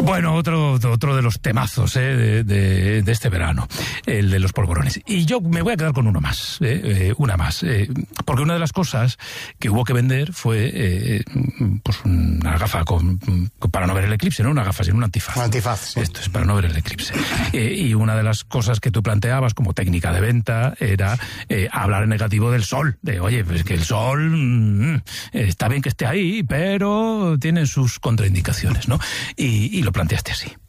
Bueno, otro de los temazos de este verano, el de los polvorones. Y yo me voy a quedar con una más. Porque una de las cosas que hubo que vender fue pues una gafa para no ver el eclipse, no una gafa, sino un antifaz. Un antifaz, sí. Esto es para no ver el eclipse. Y una de las cosas que tú planteabas como técnica de venta era hablar en negativo del sol. De, oye, pues que el sol está bien que esté ahí, pero tiene sus contraindicaciones, ¿no? Y lo planteaste así.